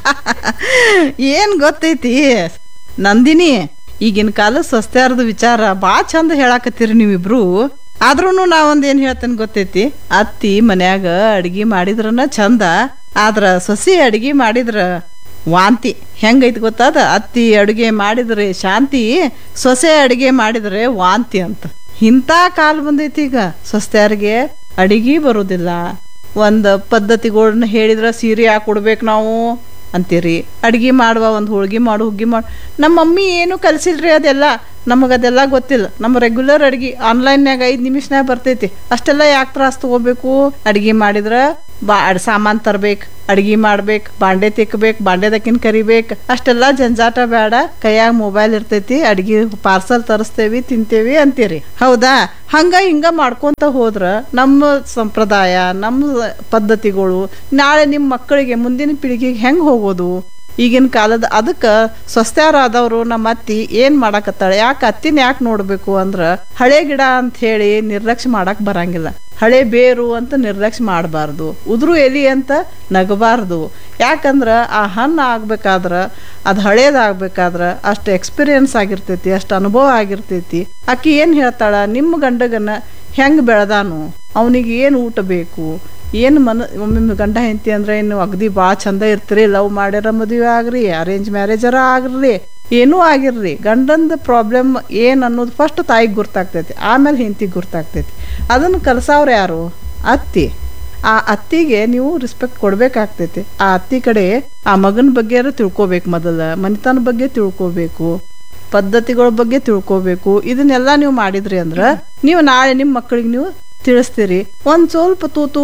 ಏನ್ ಗೊತ್ತೈತಿ ನಂದಿನಿ, ಈಗಿನ ಕಾಲ ಸಸ್ತ್ಯಾರದ ವಿಚಾರ ಭಾಳ ಚಂದ ಹೇಳಾಕತ್ತೀರಿ ನೀವಿಬ್ರು. ಆದ್ರೂ ನಾವೊಂದ್ ಏನ್ ಹೇಳ್ತೇನೆ ಗೊತ್ತೈತಿ, ಅತ್ತಿ ಮನ್ಯಾಗ ಅಡ್ಗಿ ಮಾಡಿದ್ರನ ಚಂದ, ಆದ್ರ ಸೊಸಿ ಅಡ್ಗಿ ಮಾಡಿದ್ರ ವಾಂತಿ. ಹೆಂಗೈತಿ ಗೊತ್ತಾದ? ಅತ್ತಿ ಅಡುಗೆ ಮಾಡಿದ್ರೆ ಶಾಂತಿ, ಸೊಸೆ ಅಡುಗೆ ಮಾಡಿದ್ರೆ ವಾಂತಿ ಅಂತ. ಇಂಥ ಕಾಲ ಬಂದೈತಿ ಈಗ. ಸೊಸ್ತ್ಯಾರಿಗೆ ಅಡಿಗೆ ಬರೋದಿಲ್ಲ, ಒಂದು ಪದ್ಧತಿಗಳನ್ನ ಹೇಳಿದ್ರೆ ಸೀರೆ ಯಾಕೆ ಕೊಡ್ಬೇಕು ನಾವು ಅಂತೀರಿ. ಅಡ್ಗೆ ಮಾಡುವ ಒಂದು ಹೋಳ್ಗೆ ಮಾಡು ಹುಗ್ಗಿ ಮಾಡು, ನಮ್ಮ ಮಮ್ಮಿ ಏನು ಕಲಿಸಿಲ್ರಿ, ಅದೆಲ್ಲ ನಮಗದೆಲ್ಲ ಗೊತ್ತಿಲ್ಲ. ನಮ್ಮ ರೆಗ್ಯುಲರ್ ಅಡ್ಗೆ ಆನ್ಲೈನ್ಯಾಗ 5 ನಿಮಿಷನಾಗ ಬರ್ತೈತಿ, ಅಷ್ಟೆಲ್ಲ ಯಾಕೆ ತ್ರಾಸ ತಗೋಬೇಕು? ಅಡ್ಗೆ ಮಾಡಿದ್ರೆ ಸಾಮಾನ್ ತರ್ಬೇಕು, ಅಡ್ಗಿ ಮಾಡ್ಬೇಕು, ಬಾಂಡೆ ತಿಕ್ಬೇಕು, ಬಾಂಡೆದಕ್ಕಿನ್ ಕರಿಬೇಕು, ಅಷ್ಟೆಲ್ಲ ಜಂಜಾಟ ಬೇಡ. ಕೈಯಾಗ ಮೊಬೈಲ್ ಇರ್ತೈತಿ, ಅಡ್ಗಿ ಪಾರ್ಸಲ್ ತರಿಸ್ತೇವಿ, ತಿಂತೇವಿ ಅಂತೀರಿ. ಹೌದಾ? ಹಂಗ ಹಿಂಗ ಮಾಡ್ಕೊಂತ ಹೋದ್ರ ನಮ್ಮ ಸಂಪ್ರದಾಯ, ನಮ್ಮ ಪದ್ಧತಿಗಳು ನಾಳೆ ನಿಮ್ಮ ಮಕ್ಕಳಿಗೆ, ಮುಂದಿನ ಪೀಳಿಗೆಗೆ ಹೆಂಗ್ ಹೋಗೋದು? ಈಗಿನ ಕಾಲದ ಅದಕ್ಕೆ ಸ್ವಸ್ಥರಾದವರು ನಮ್ಮ ಅತ್ತಿ ಏನ್ ಮಾಡಾಕತ್ತಾಳೆ, ಯಾಕೆ ಅತ್ತಿನ ಯಾಕೆ ನೋಡ್ಬೇಕು ಅಂದ್ರ ಹಳೆ ಗಿಡ ಅಂತ ಹೇಳಿ ನಿರ್ಲಕ್ಷ್ಯ ಮಾಡಕ್ ಬರಂಗಿಲ್ಲ. ಹಳೆ ಬೇರು ಅಂತ ನಿರ್ಲಕ್ಷ್ಯ ಮಾಡಬಾರ್ದು, ಉದುರು ಎಲಿ ಅಂತ ನಗಬಾರ್ದು. ಯಾಕಂದ್ರ ಆ ಹಣ್ಣು ಆಗ್ಬೇಕಾದ್ರ, ಅದು ಹಳೇದಾಗ್ಬೇಕಾದ್ರ ಅಷ್ಟು ಎಕ್ಸ್ಪೀರಿಯನ್ಸ್ ಆಗಿರ್ತೈತಿ, ಅಷ್ಟು ಅನುಭವ ಆಗಿರ್ತೈತಿ. ಆಕಿ ಏನು ಹೇಳ್ತಾಳ, ನಿಮ್ಮ ಗಂಡಗನ ಹೆಂಗೆ ಬೆಳೆದಾನು, ಅವನಿಗೆ ಏನು ಊಟ ಬೇಕು, ಏನು ಒಮ್ಮೆ ಗಂಡ ಹೆಂಡತಿ ಅಂದ್ರೆ ಏನು ಅಗದಿ ಭಾಳ ಚಂದ ಇರ್ತೀರಿ, ಲವ್ ಮಾಡ್ಯಾರ ಮದುವೆ ಆಗ್ರಿ, ಅರೇಂಜ್ ಮ್ಯಾರೇಜರ ಆಗ್ರಿ, ಏನೂ ಆಗಿರ್ರಿ, ಗಂಡಂದು ಪ್ರಾಬ್ಲಮ್ ಏನು ಅನ್ನೋದು ಫಸ್ಟ್ ತಾಯಿಗೆ ಗುರ್ತಾಗ್ತೈತಿ, ಆಮೇಲೆ ಹೆಂಡತಿಗೆ ಗುರ್ತಾಗ್ತೈತಿ. ಅದನ್ನು ಕಲ್ಸವ್ರು ಯಾರು? ಅತ್ತಿ. ಆ ಅತ್ತಿಗೆ ನೀವು ರೆಸ್ಪೆಕ್ಟ್ ಕೊಡ್ಬೇಕಾಗ್ತೈತಿ. ಆ ಅತ್ತಿ ಕಡೆ ಆ ಮಗನ ಬಗ್ಗೆ ತಿಳ್ಕೊಬೇಕು, ಮೊದಲ ಮನಿತನ ಬಗ್ಗೆ ತಿಳ್ಕೊಬೇಕು, ಪದ್ಧತಿಗಳ ಬಗ್ಗೆ ತಿಳ್ಕೊಬೇಕು. ಇದನ್ನೆಲ್ಲ ನೀವು ಮಾಡಿದ್ರಿ ಅಂದ್ರ ನೀವು ನಾಳೆ ನಿಮ್ಮ ಮಕ್ಕಳಿಗೆ ನೀವು ತಿಳಿಸ್ತೀರಿ. ಒಂದ್ ಸ್ವಲ್ಪ ತೂತು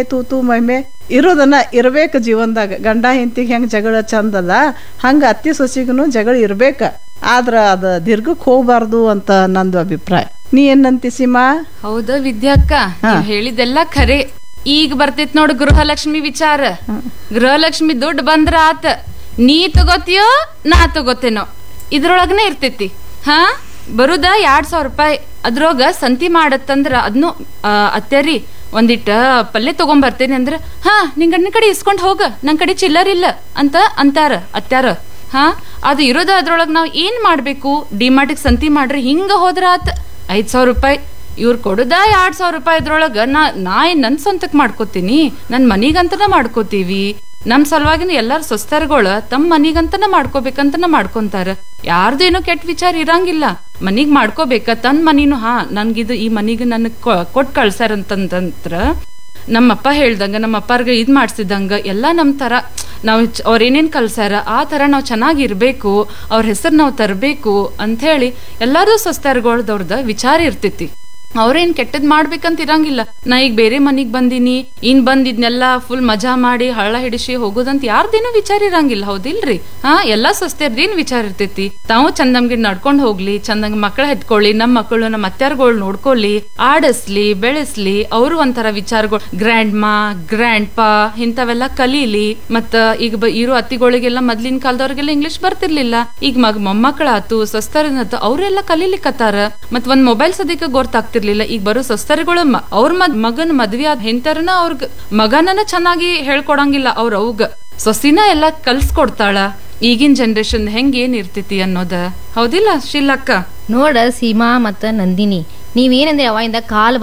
ಮೈಮೆ ಇರೋದನ್ನ ಇರ್ಬೇಕು ಜೀವನದಾಗ. ಗಂಡ ಹೆಂಡತಿಗೆ ಹೆಂಗ್ ಜಗಳ ಚಂದಲ್ಲ, ಹಂಗ ಅತ್ತಿ ಸೊಸಿಗೂ ಜಗಳ ಇರ್ಬೇಕ. ಆದ್ರ ಅದ ದೀರ್ಘಕ್ಕೆ ಹೋಗ್ಬಾರ್ದು ಅಂತ ನಂದು ಅಭಿಪ್ರಾಯ. ನೀ ಏನಂತಿ ಸೀಮಾ? ಹೌದಾ ವಿದ್ಯಾಕ್ಕ, ನೀವ್ ಹೇಳಿದೆಲ್ಲ ಖರೆ. ಈಗ ಬರ್ತೈತ್ ನೋಡು ಗೃಹಲಕ್ಷ್ಮಿ ವಿಚಾರ. ಗೃಹಲಕ್ಷ್ಮಿ ದುಡ್ಡು ಬಂದ್ರ ಆತ, ನೀ ತಗೋತಿಯೋ ನಾ ತಗೋತೇನೋ ಇದ್ರೊಳಗನೆ ಇರ್ತೈತಿ. ಹಾ, ಬರುದ 2,000 ರೂಪಾಯಿ. ಅದ್ರೊಳಗ ಸಂತಿ ಮಾಡತ್ತಂದ್ರ ಅದ್ನು ಅತ್ಯಾರಿ ಒಂದಿಟ್ಟ ಪಲ್ಯ ತಗೊಂಬರ್ತೇನೆ ಅಂದ್ರ, ಹಾ ನಿನ್ ಗಂಡನ ಕಡೆ ಇಸ್ಕೊಂಡ್ ಹೋಗ, ನನ್ ಕಡೆ ಚಿಲ್ಲರ್ ಇಲ್ಲ ಅಂತ ಅಂತಾರ ಅತ್ಯಾರ. ಹಾ, ಅದು ಇರೋದ ಅದ್ರೊಳಗ್ ನಾವ್ ಏನ್ ಮಾಡ್ಬೇಕು? ಡಿಮಾರ್ಟಿಗೆ ಸಂತಿ ಮಾಡ್ರಿ ಹಿಂಗ ಹೋದ್ರ ಆತ 5,000 ರೂಪಾಯಿ. ಇವ್ರು ಕೊಡುದ 2,000 ರೂಪಾಯಿ. ಇದ್ರೊಳಗ ನಾ ಏನ್ ನನ್ ಸ್ವಂತಕ್ ಮಾಡ್ಕೋತೀನಿ, ನನ್ ಮನಿಗಂತನ ಮಾಡ್ಕೋತೀವಿ. ನಮ್ ಸಲುವಾಗಿನ ಎಲ್ಲಾರು ಸ್ವಸ್ಥರ್ಗಳು ತಮ್ಮ ಮನಿಗಂತನ ಮಾಡ್ಕೋಬೇಕಂತನ ಮಾಡ್ಕೊಂತಾರ. ಯಾರ್ದು ಏನೋ ಕೆಟ್ಟ ವಿಚಾರ ಇರಂಗಿಲ್ಲ. ಮನಿಗ್ ಮಾಡ್ಕೋಬೇಕ, ತನ್ ಮನಿನು ಹಾ ನನ್ಗಿದು ಈ ಮನಿಗೆ ನನ್ ಕೊಟ್ ಕಳ್ಸಾರಂತಂದ್ರ ನಮ್ಮಪ್ಪ ಹೇಳ್ದಂಗ, ನಮ್ಮ ಅಪ್ಪಾರ್ಗ ಇದ್ ಮಾಡ್ಸಿದಂಗ ಎಲ್ಲಾ ನಮ್ ತರ ನಾವ್ ಅವ್ರೇನೇನ್ ಕಲ್ಸಾರ ಆ ತರ ನಾವ್ ಚೆನ್ನಾಗಿರ್ಬೇಕು, ಅವ್ರ ಹೆಸರು ನಾವ್ ತರ್ಬೇಕು ಅಂತ ಹೇಳಿ ಎಲ್ಲಾರು ಸ್ವಸ್ಥರ್ಗಳ್ದವ್ರದ ವಿಚಾರ ಇರ್ತೈತಿ. ಅವ್ರೇನ್ ಕೆಟ್ಟದ್ ಮಾಡ್ಬೇಕಂತ ಇರಂಗಿಲ್ಲ. ನಾ ಈಗ ಬೇರೆ ಮನಿಗ್ ಬಂದಿನಿ, ಬಂದಿದ್ನೆಲ್ಲಾ ಫುಲ್ ಮಜಾ ಮಾಡಿ ಹಳ್ಳ ಹಿಡಿಸಿ ಹೋಗೋದಂತ ಯಾರ್ದೇನೋ ವಿಚಾರ ಇರಂಗಿಲ್ಲ. ಹೌದಿಲ್ರಿ? ಹಾ, ಎಲ್ಲಾ ಸ್ವಸ್ಥರ್ದೇನ್ ವಿಚಾರ ಇರ್ತೈತಿ. ತಾವು ಚಂದಂಗೆ ನಡ್ಕೊಂಡ್ ಹೋಗ್ಲಿ, ಚಂದಂಗ ಮಕ್ಕಳ ಹೆತ್ಕೊಳ್ಳಿ, ನಮ್ ಮಕ್ಕಳು ನಮ್ಮ ಅತ್ಯಾರ್ಗಳು ನೋಡ್ಕೊಲಿ, ಆಡಸ್ಲಿ, ಬೆಳೆಸ್ಲಿ. ಅವರು ಒಂಥರ ವಿಚಾರಗಳು ಗ್ರ್ಯಾಂಡ್ ಮಾ, ಗ್ರ್ಯಾಂಡ್ ಪಾ ಇಂಥವೆಲ್ಲ ಕಲೀಲಿ. ಮತ್ತ ಈಗ ಇರೋ ಅತ್ತಿಗಳಿಗೆಲ್ಲ ಮೊದ್ಲಿನ ಕಾಲದವ್ರಿಗೆಲ್ಲ ಇಂಗ್ಲಿಷ್ ಬರ್ತಿರ್ಲಿಲ್ಲ. ಈಗ ಮೊಮ್ಮಕ್ಕಳಾತು, ಸ್ವಸ್ಥರನಾತು ಅವ್ರೆಲ್ಲ ಕಲೀಲಿಕ್ಕತ್ತಾರ. ಮತ್ ಒಂದ್ ಮೊಬೈಲ್ ಸದ್ಯಕ್ಕೆ ಗೊತ್ತಾಗ್ತಿರ್ಲಿಲ್ಲ. ಈಗ ಬರೋ ಸ್ವಸ್ಥರಿಗಳು ಅವ್ರ ಮಗನ ಮದ್ವೆ ಆದ ಹೆಂತರನ ಅವ್ರ ಮಗನನ್ನ ಚೆನ್ನಾಗಿ ಹೇಳ್ಕೊಡಂಗಿಲ್ಲ. ಅವ್ರ ಅವ್ಗ ಸೊಸಿನ ಎಲ್ಲಾ ಕಲ್ಸ್ಕೊಡ್ತಾಳ. ಈಗಿನ ಜನರೇಷನ್ ಹೆಂಗ್ ಏನ್ ಇರ್ತೈತಿ ಅನ್ನೋದ. ಹೌದಿಲ್ಲ ಶೀಲಕ್ಕ? ನೋಡ ಸೀಮಾ ಮತ್ತ ನಂದಿನಿ, ನೀವೇನಂದ್ರೆ ಅವಾಗಿಂದ ಕಾಲ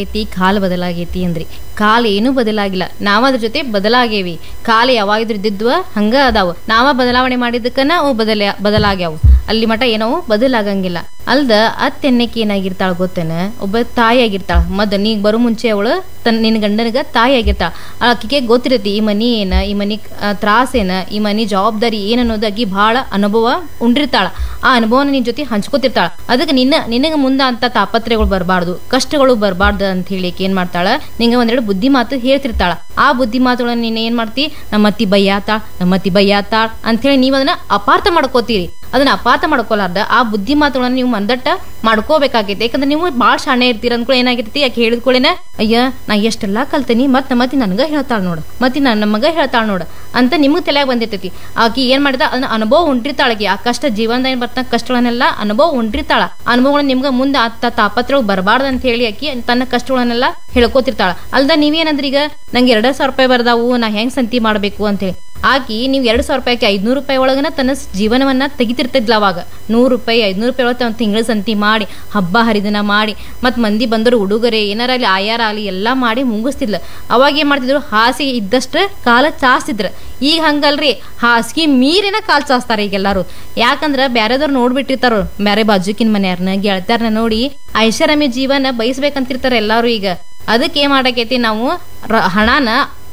ಬದಲಾಗೈತಿ ಅಂದ್ರಿ. ಕಾಲ ಏನೂ ಬದಲಾಗಿಲ್ಲ, ನಾವ ಅದ್ರ ಜೊತೆ ಬದಲಾಗೇವಿ. ಕಾಲ ಯಾವಾಗಿದ್ರು ಇದ್ದಿದ್ವ ಹಂಗ ಅದಾವ. ನಾವ ಬದಲಾವಣೆ ಮಾಡಿದ್ದಕ್ಕನ ಅವು ಬದಲಾಗ್ಯಾವು. ಅಲ್ಲಿ ಮಠ ಏನೋ ಬದಲಾಗಂಗಿಲ್ಲ. ಅಲ್ದ ಅತ್ತೆನ್ನಕ್ಕೆ ಏನಾಗಿರ್ತಾಳ ಗೊತ್ತೇನ? ಒಬ್ಬ ತಾಯಿ ಆಗಿರ್ತಾಳ. ನೀ ಬರೋ ಮುಂಚೆ ಅವಳು ನಿನ್ನ ಗಂಡನಿಗ ತಾಯಿ ಆಗಿರ್ತಾಳ. ಆಕಿಗೆ ಗೊತ್ತಿರತಿ ಈ ಮನಿ ಏನ, ಈ ಮನಿ ತ್ರಾಸ ಏನ, ಈ ಮನಿ ಜವಾಬ್ದಾರಿ ಏನನ್ನೋದು ಆಕಿ ಬಹಳ ಅನುಭವ ಉಂಡಿರ್ತಾಳ. ಆ ಅನುಭವನ ನಿನ್ ಜೊತೆ ಹಂಚ್ಕೋತಿರ್ತಾಳ. ಅದಕ್ಕೆ ನಿನಗ ಮುಂದ ಅಂತ ತಾಪತ್ರೆಗಳು ಬರಬಾರ್ದು, ಕಷ್ಟಗಳು ಬರಬಾರ್ದು ಅಂತ ಹೇಳಿ ಏನ್ ಮಾಡ್ತಾಳ, ನಿಂಗ ಒಂದೆರಡು ಬುದ್ಧಿ ಮಾತು ಹೇಳ್ತಿರ್ತಾಳ. ಆ ಬುದ್ಧಿ ಮಾತುಗಳನ್ನ ನೀನ್ ಏನ್ ಮಾಡ್ತಿ, ನಮ್ಮತ್ತಿ ಬಯ್ಯಾತಾಳ ಅಂತ ಹೇಳಿ ನೀವ್ ಅದನ್ನ ಅಪಾರ್ಥ ಮಾಡ್ಕೋತೀರಿ. ಅದನ್ನ ಅಪಾರ್ಥ ಮಾಡ್ಕೊಲಾರ್ದ ಆ ಬುದ್ಧಿ ಮಾತುಗಳನ್ನ ನೀವು ಮಂದಟ್ಟ ಮಾಡ್ಕೋಬೇಕಾಗೈತಿ. ಯಾಕಂದ್ರೆ ನೀವು ಬಾಳ್ ಶಾಣೆ ಇರ್ತೀರ ಅಂದ್ಕೊಳ್ಳಿ ಏನಾಗಿರ್ತಿ, ಯಾಕೆ ಹೇಳಿದ್ಕೊಳ್ಳೇನ ಅಯ್ಯ ನಾ ಎಷ್ಟೆಲ್ಲಾ ಕಲ್ತೇನಿ, ಮತ್ತೆ ನನ್ಗ ಹೇಳ್ತಾಳ ನೋಡು, ಮತ್ತೆ ನನ್ನ ಮಗ ಹೇಳ್ತಾಳ ನೋಡು ಅಂತ ನಿಮಗ್ ತಲೆಯಾಗ ಬಂದಿರ್ತೈತಿ. ಆಕಿ ಏನ್ ಮಾಡಿದ ಅದನ್ನ ಅನುಭವ ಉಂಟಿರ್ತಾಳಕಿ. ಆ ಕಷ್ಟ ಜೀವನದಾಗ ಏನ್ ಬರ್ತಾನ ಕಷ್ಟಗಳನ್ನೆಲ್ಲ ಅನುಭವ ಉಂಟಿರ್ತಾಳ. ಅನುಭವಗಳನ್ನ ನಿಮ್ಗ ಮುಂದೆ ಆತ ತಾಪತ್ರಗಳು ಬರಬಾರ್ದು ಅಂತ ಹೇಳಿ ಆಕಿ ತನ್ನ ಕಷ್ಟಗಳನ್ನೆಲ್ಲ ಹೇಳ್ಕೋತಿರ್ತಾಳ. ಅಲ್ದ ನೀವೇನಂದ್ರೆ ಈಗ ನಂಗೆ 2,000 ರೂಪಾಯಿ ಬರ್ದಾವು, ನಾ ಹೆಂಗ್ ಸಂತಿ ಮಾಡ್ಬೇಕು ಅಂತ ಹೇಳಿ ಆಕಿ ನೀವು 2,000 ರೂಪಾಯಿಗೆ 500 ರೂಪಾಯಿ ಒಳಗನ ತನ್ನ ಜೀವನವನ್ನ ತೆಗಿತಿರ್ತಿದ್ಲ. ಅವಾಗ 100 ರೂಪಾಯಿ 500 ರೂಪಾಯಿ ಒಳಗೆ ತಿಂಗಳ ಸಂತಿ ಮಾಡಿ ಹಬ್ಬ ಹರಿದಿನ ಮಾಡಿ ಮತ್ ಮಂದಿ ಬಂದರು ಉಡುಗೊರೆ ಏನಾರ ಅಲ್ಲಿ ಆಯಾರ ಅಲ್ಲಿ ಎಲ್ಲಾ ಮಾಡಿ ಮುಗಿಸ್ತಿದ್ಲ. ಅವಾಗ ಏನ್ ಮಾಡ್ತಿದ್ರು, ಹಾಸಿಗೆ ಇದ್ದಷ್ಟ ಕಾಲ ಚಾಸ್ತಿದ್ರ. ಈಗ ಹಂಗಲ್ರಿ, ಹಾಸಿಗೆ ಮೀರಿನ ಕಾಲ್ ಚಾಸ್ತಾರ ಈಗೆಲ್ಲಾರು. ಯಾಕಂದ್ರ ಬ್ಯಾರೆದವ್ರು ನೋಡ್ಬಿಟ್ಟಿರ್ತಾರ, ಬ್ಯಾರೆ ಬಾಜುಕಿನ ಮನೆಯಾರನ್ನ ಗೆಳತ್ಯಾರನ್ನ ನೋಡಿ ಐಷಾರಾಮಿ ಜೀವನ ಬಯಸ್ಬೇಕಂತಿರ್ತಾರ ಎಲ್ಲಾರು. ಈಗ ಅದಕ್ಕೆ ಏನ್ ಮಾಡಕೈತಿ, ನಾವು ಹಣನ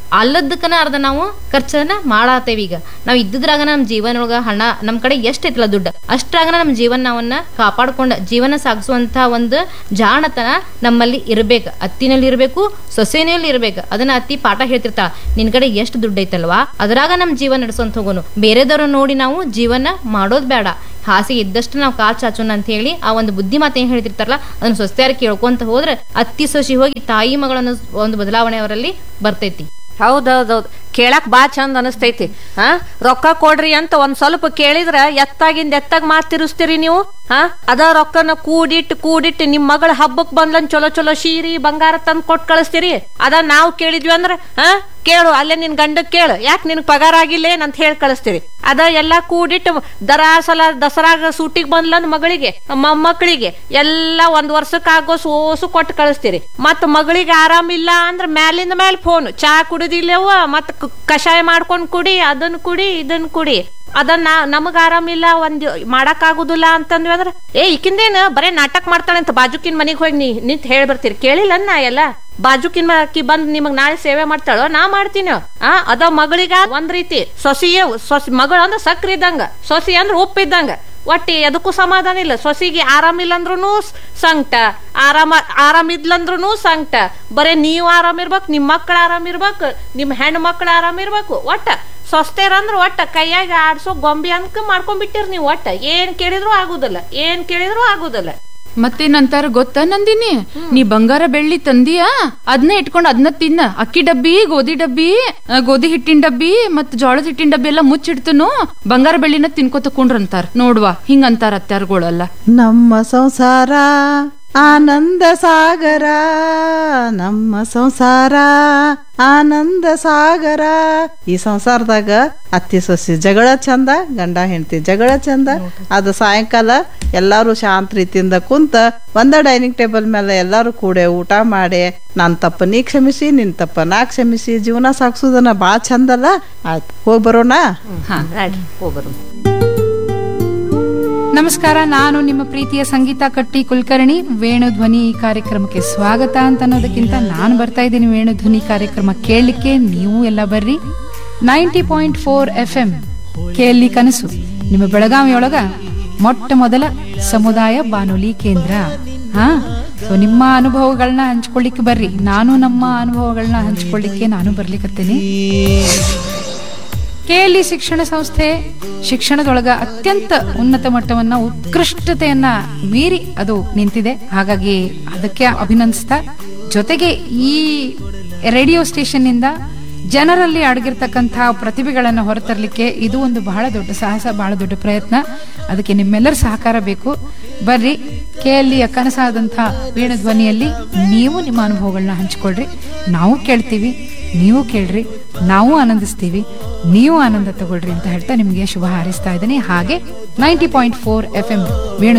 ಅಲ್ಲದಕ್ಕನ ಅರ್ಧ ನಾವು ಖರ್ಚನ್ನ ಮಾಡಾತೇವಿ. ಈಗ ನಾವ್ ಇದ್ದಿದ್ರಾಗ ನಮ್ ಜೀವನ ಒಳಗ ಹಣ ನಮ್ ಕಡೆ ಎಷ್ಟ್ ಐತಲ್ಲ ದುಡ್ಡು, ಅಷ್ಟ್ರಾಗ ನಮ್ ಜೀವನ ನಾವನ್ನ ಕಾಪಾಡ್ಕೊಂಡ ಜೀವನ ಸಾಗಿಸುವಂತ ಒಂದು ಜಾಣತನ ನಮ್ಮಲ್ಲಿ ಇರ್ಬೇಕು. ಅತ್ತಿನಲ್ಲಿ ಇರ್ಬೇಕು, ಸೊಸೆನಲ್ಲಿ ಇರ್ಬೇಕು. ಅದನ್ನ ಅತ್ತಿ ಪಾಠ ಹೇಳ್ತಿರ್ತಾಳ, ನಿನ್ ಕಡೆ ಎಷ್ಟು ದುಡ್ಡು ಐತಲ್ವಾ ಅದ್ರಾಗ ನಮ್ ಜೀವನ ನಡೆಸೋಂತ ಹೋಗೋನು, ಬೇರೆದವ್ರ ನೋಡಿ ನಾವು ಜೀವನ ಮಾಡೋದ್ ಬೇಡ. ಹಾಸಿಗೆ ಇದ್ದಷ್ಟು ನಾವು ಕಾಲ್ ಚಾಚೋಣ ಅಂತ ಹೇಳಿ ಆ ಒಂದು ಬುದ್ಧಿ ಮಾತು ಏನ್ ಹೇಳ್ತಿರ್ತಾರಲ್ಲ ಅದನ್ನ ಸೊಸೆಯಾರ ಕೇಳ್ಕೊಂತ ಹೋದ್ರೆ ಅತ್ತಿ ಸೊಸಿ ಹೋಗಿ ತಾಯಿ ಮಗಳನ್ನ ಒಂದು ಬದಲಾವಣೆ ಅವರಲ್ಲಿ ಬರ್ತೈತಿ. ಹೌದೌದೌದು, ಕೇಳಕ್ ಬಾ ಚಂದ ಅನಸ್ತೈತಿ. ರೊಕ್ಕ ಕೊಡ್ರಿ ಅಂತ ಒಂದ್ ಸ್ವಲ್ಪ ಕೇಳಿದ್ರ ಎತ್ತಾಗ ಮಾತ್ ತಿರುಸ್ತೀರಿ ನೀವು. ಅದ ರೊಕ್ಕನ ಕೂಡಿಟ್ಟು ನಿಮ್ ಮಗಳ ಹಬ್ಬಕ್ ಬಂದ್ಲನ್ ಚಲೋ ಚಲೋ ಸೀರಿ ಬಂಗಾರ ತಂದ್ ಕೊಟ್ ಕಳಿಸ್ತೀರಿ. ಅದ ನಾವ್ ಕೇಳಿದ್ವಿ ಅಂದ್ರ ಕೇಳು ಅಲ್ಲೇ ನಿನ್ ಗಂಡಕ್ ಕೇಳು, ಯಾಕೆ ನಿನ್ ಪಗಾರ ಆಗಿಲ್ಲೇನ್ ಅಂತ ಹೇಳಿ ಕಳಿಸ್ತೀರಿ. ಅದ ಎಲ್ಲಾ ಕೂಡಿಟ್ಟು ದರಾಸಲ ದಸರಾಗ ಸೂಟಿಗೆ ಬಂದ್ಲನ್ ಮಗಳಿಗೆ ಮೊಮ್ಮಕ್ಕಳಿಗೆ ಎಲ್ಲಾ ಒಂದ್ ವರ್ಷಕ್ಕೆ ಆಗೋ ಸೋಸು ಕೊಟ್ಟು ಕಳಿಸ್ತೀರಿ. ಮತ್ ಮಗಳಿಗೆ ಆರಾಮಿಲ್ಲ ಅಂದ್ರ ಮ್ಯಾಲಿಂದ ಮ್ಯಾಲ ಫೋನ್, ಚಾ ಕುಡಿದಿಲ್ಲವ ಮತ್ ಕಷಾಯ ಮಾಡ್ಕೊಂಡ್ ಕುಡಿ, ಅದನ್ ಕುಡಿ ಇದನ್ ಕುಡಿ. ಅದನ್ನ ನಮಗ್ ಆರಾಮಿಲ್ಲ ಒಂದ್ ಮಾಡಕ್ ಆಗುದಿಲ್ಲ ಅಂತಂದ್ವಿ ಅಂದ್ರ ಈಕಿಂದೇನ ಬರೇ ನಾಟಕ ಮಾಡ್ತಾಳೆ ಅಂತ ಬಾಜುಕಿನ್ ಮನಿಗ್ ಹೋಗಿ ನಿಂತ್ ಹೇಳ್ಬರ್ತೀರಿ. ಕೇಳಿಲ್ಲ ನಾ ಎಲ್ಲ ಬಾಜುಕಿನ್ ಅಕ್ಕಿ ಬಂದ್ ನಿಮಗ್ ನಾಳೆ ಸೇವೆ ಮಾಡ್ತಾಳೋ ನಾ ಮಾಡ್ತೀನಿ. ಅದ ಮಗಳಿಗ ಒಂದ್ ರೀತಿ, ಸೊಸಿ ಮಗಳು ಅಂದ್ರ ಸಕ್ರಿ ಇದ್ದಂಗ, ಸೊಸಿ ಅಂದ್ರ ಉಪ್ಪಿದ್ದಂಗ. ಒಟ್ಟಿ ಎದಕ್ಕೂ ಸಮಾಧಾನ ಇಲ್ಲ. ಸೊಸಿಗೆ ಆರಾಮಿಲ್ಲ ಅಂದ್ರೂ ಸಂಕಟ, ಆರಾಮಿದ್ಲಂದ್ರೂ ಸಂಕಟ. ಬರೇ ನೀವು ಆರಾಮಿರ್ಬೇಕು, ನಿಮ್ ಮಕ್ಳು ಆರಾಮಿರ್ಬೇಕು, ನಿಮ್ ಹೆಣ್ಣು ಮಕ್ಳು ಆರಾಮಿರ್ಬೇಕು. ಒಟ್ಟ ಸೊಸ್ತೇರಂದ್ರ ಒಟ್ಟ ಕೈಯಾಗ ಆಡ್ಸೋ ಗೊಂಬಿ ಅನ್ಕ ಮಾಡ್ಕೊಂಡ್ಬಿಟ್ಟಿರ್ ನೀವು. ಒಟ್ಟ ಏನ್ ಕೇಳಿದ್ರು ಆಗುದಿಲ್ಲ. ಮತ್ತೇನಂತಾರ ಗೊತ್ತಾ ನಂದಿನಿ, ನೀ ಬಂಗಾರ ಬೆಳ್ಳಿ ತಂದಿಯಾ ಅದನ್ನ ಇಟ್ಕೊಂಡ್ ಅದನ್ನ ತಿನ್ನ. ಅಕ್ಕಿ ಡಬ್ಬಿ, ಗೋಧಿ ಹಿಟ್ಟಿನ ಡಬ್ಬಿ ಮತ್ ಜೋಳದ ಹಿಟ್ಟಿನ ಡಬ್ಬಿ ಎಲ್ಲ ಮುಚ್ಚಿಡ್ತನು, ಬಂಗಾರ ಬೆಳ್ಳಿನ ತಿನ್ಕೋತ ಕುಂಡ್ರಂತಾರ. ನೋಡ್ವಾ ಹಿಂಗಂತಾರ ಅತ್ಯಾರ್ಗಳಲ್ಲ. ನಮ್ಮ ಸಂಸಾರ ಆನಂದ ಸಾಗರ, ನಮ್ಮ ಸಂಸಾರ ಆನಂದ ಸಾಗರ. ಈ ಸಂಸಾರದಾಗ ಅತ್ತಿ ಸೊಸಿ ಜಗಳ ಚಂದ, ಗಂಡ ಹೆಂಡತಿ ಜಗಳ ಚಂದ. ಅದು ಸಾಯಂಕಾಲ ಎಲ್ಲಾರು ಶಾಂತ ರೀತಿಯಿಂದ ಕುಂತ ಒಂದ ಡೈನಿಂಗ್ ಟೇಬಲ್ ಮೇಲೆ ಎಲ್ಲಾರು ಕೂಡೆ ಊಟ ಮಾಡಿ ನನ್ ತಪ್ಪ ನೀ ಕ್ಷಮಿಸಿ, ನಿನ್ ತಪ್ಪ ನಾ ಕ್ಷಮಿಸಿ ಜೀವನ ಸಾಗಿಸೋದನ್ನ ಬಾಳ ಚಂದಲ್ಲ. ಆಯ್ತು, ಹೋಗ್ ಬರೋಣ. ಹೋಗ್ಬರೋಣ. ನಮಸ್ಕಾರ, ನಾನು ನಿಮ್ಮ ಪ್ರೀತಿಯ ಸಂಗೀತ ಕಟ್ಟಿ ಕುಲಕರ್ಣಿ. ವೇಣುಧ್ವನಿ ಈ ಕಾರ್ಯಕ್ರಮಕ್ಕೆ ಸ್ವಾಗತ ಅಂತ ಅನ್ನೋದಕ್ಕಿಂತ ನಾನು ಬರ್ತಾ ಇದ್ದೀನಿ ವೇಣುಧ್ವನಿ ಕಾರ್ಯಕ್ರಮ ಕೇಳಲಿಕ್ಕೆ. ನೀವು ಎಲ್ಲ ಬರ್ರಿ. 90.4 FM ಕೇಳಿ ಕನಸು, ನಿಮ್ಮ ಬೆಳಗಾವಿಯೊಳಗ ಮೊಟ್ಟ ಮೊದಲ ಸಮುದಾಯ ಬಾನುಲಿ ಕೇಂದ್ರ. ಸೊ ನಿಮ್ಮ ಅನುಭವಗಳನ್ನ ಹಂಚ್ಕೊಳ್ಳಿಕ್ಕೆ ಬರ್ರಿ. ನಾನು ನಮ್ಮ ಅನುಭವಗಳನ್ನ ಹಂಚ್ಕೊಳ್ಳಿಕ್ಕೆ ನಾನು ಬರ್ಲಿಕ್ಕತ್ತೇನೆ. ಕೆಎಲ್ಇ ಶಿಕ್ಷಣ ಸಂಸ್ಥೆ ಶಿಕ್ಷಣದೊಳಗ ಅತ್ಯಂತ ಉನ್ನತ ಮಟ್ಟವನ್ನ, ಉತ್ಕೃಷ್ಟತೆಯನ್ನ ಮೀರಿ ಅದು ನಿಂತಿದೆ. ಹಾಗಾಗಿ ಅದಕ್ಕೆ ಅಭಿನಂದಿಸ್ತಾ, ಜೊತೆಗೆ ಈ ರೇಡಿಯೋ ಸ್ಟೇಷನ್ ಇಂದ ಜನರಲ್ಲಿ ಅಡಗಿರ್ತಕ್ಕಂತಹ ಪ್ರತಿಭೆಗಳನ್ನು ಹೊರತರಲಿಕ್ಕೆ ಇದು ಒಂದು ಬಹಳ ದೊಡ್ಡ ಸಾಹಸ, ಬಹಳ ದೊಡ್ಡ ಪ್ರಯತ್ನ. ಅದಕ್ಕೆ ನಿಮ್ಮೆಲ್ಲರ ಸಹಕಾರ ಬೇಕು. ಬರ್ರಿ, ಕೆಎಲ್ಇಯ ಕನಸಾದಂತಹ ವೇಣುಧ್ವನಿಯಲ್ಲಿ ನೀವು ನಿಮ್ಮ ಅನುಭವಗಳನ್ನ ಹಂಚಿಕೊಳ್ರಿ. ನಾವು ಕೇಳ್ತೀವಿ, ನೀವು ಕೇಳ್ರಿ, ನಾವು ಆನಂದಿಸ್ತೀವಿ, ನೀವು ಆನಂದ ತಗೊಳ್ರಿ ಅಂತ ಹೇಳ್ತಾ ನಿಮ್ಗೆ ಶುಭ ಹಾರೈಸ್ತಾ ಇದ್ದೀನಿ. ಹಾಗೆ 90.4 FM ವೇಣು